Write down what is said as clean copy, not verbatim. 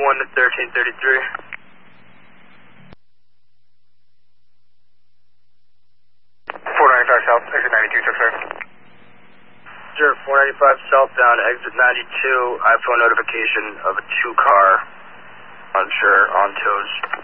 to 1333. 495 south, exit 92, check sir. Sure, 495 southbound, exit 92, iPhone notification of a 2-car, unsure, on toes.